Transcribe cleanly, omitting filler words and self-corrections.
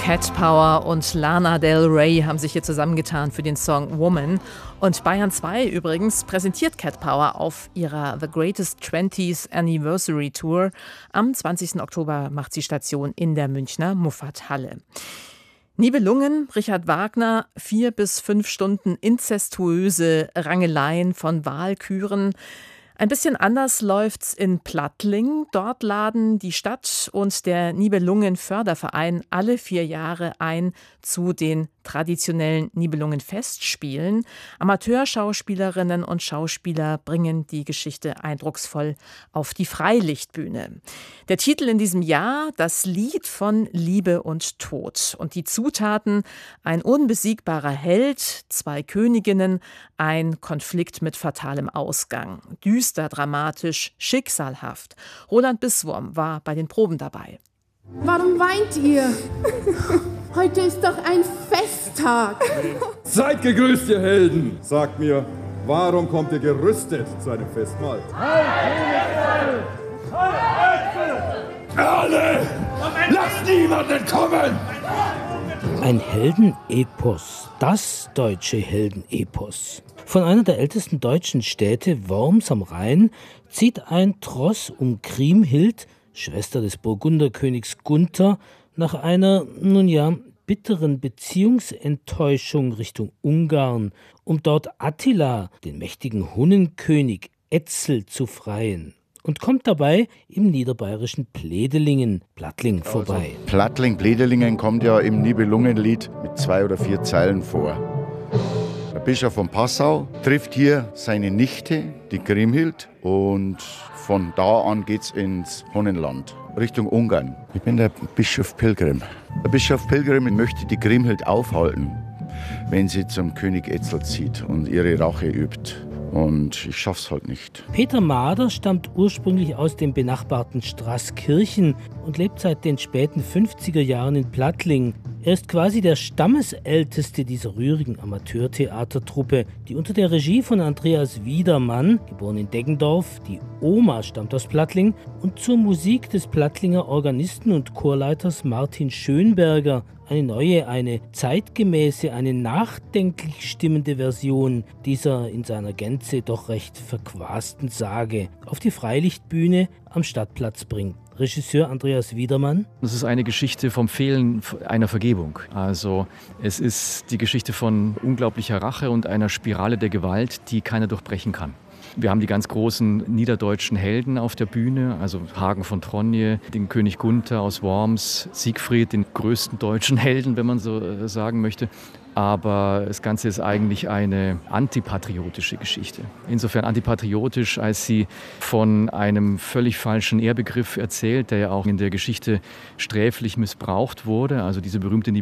Cat Power und Lana Del Rey haben sich hier zusammengetan für den Song Woman. Und Bayern 2 übrigens präsentiert Cat Power auf ihrer The Greatest 20th Anniversary Tour. Am 20. Oktober macht sie Station in der Münchner Muffathalle. Nibelungen, Richard Wagner, 4 bis 5 Stunden inzestuöse Rangeleien von Walküren. Ein bisschen anders läuft's in Plattling. Dort laden die Stadt und der Nibelungen-Förderverein alle 4 Jahre ein zu den traditionellen Nibelungen-Festspielen. Amateurschauspielerinnen und Schauspieler bringen die Geschichte eindrucksvoll auf die Freilichtbühne. Der Titel in diesem Jahr: Das Lied von Liebe und Tod. Und die Zutaten: ein unbesiegbarer Held, 2 Königinnen, ein Konflikt mit fatalem Ausgang. Düster, dramatisch, schicksalhaft. Roland Bisswurm war bei den Proben dabei. Warum weint ihr? Heute ist doch ein Festtag. Seid gegrüßt, ihr Helden. Sagt mir, warum kommt ihr gerüstet zu einem Festmahl? Alle! Lasst niemanden kommen! Ein Heldenepos, das deutsche Heldenepos. Von einer der ältesten deutschen Städte, Worms am Rhein, zieht ein Tross um Kriemhild, Schwester des Burgunderkönigs Gunther, nach einer, bitteren Beziehungsenttäuschung Richtung Ungarn, um dort Attila, den mächtigen Hunnenkönig Etzel, zu freien. Und kommt dabei im niederbayerischen Pledelingen, Plattling, vorbei. Also Plattling, Pledelingen kommt ja im Nibelungenlied mit 2 oder 4 Zeilen vor. Der Bischof von Passau trifft hier seine Nichte, die Kriemhild, und von da an geht's ins Hunnenland, Richtung Ungarn. Ich bin der Bischof Pilgrim. Der Bischof Pilgrim möchte die Kriemhild aufhalten, wenn sie zum König Etzel zieht und ihre Rache übt. Und ich schaff's halt nicht. Peter Mader stammt ursprünglich aus dem benachbarten Straßkirchen und lebt seit den späten 50er Jahren in Plattling. Er ist quasi der Stammesälteste dieser rührigen Amateurtheatertruppe, die unter der Regie von Andreas Wiedermann, geboren in Deggendorf, die Oma stammt aus Plattling, und zur Musik des Plattlinger Organisten und Chorleiters Martin Schönberger eine neue, eine zeitgemäße, eine nachdenklich stimmende Version dieser in seiner Gänze doch recht verquasten Sage auf die Freilichtbühne am Stadtplatz bringt. Regisseur Andreas Wiedermann. Das ist eine Geschichte vom Fehlen einer Vergebung. Also es ist die Geschichte von unglaublicher Rache und einer Spirale der Gewalt, die keiner durchbrechen kann. Wir haben die ganz großen niederdeutschen Helden auf der Bühne, also Hagen von Tronje, den König Gunther aus Worms, Siegfried, den größten deutschen Helden, wenn man so sagen möchte. Aber das Ganze ist eigentlich eine antipatriotische Geschichte. Insofern antipatriotisch, als sie von einem völlig falschen Ehrbegriff erzählt, der ja auch in der Geschichte sträflich missbraucht wurde. Also diese berühmte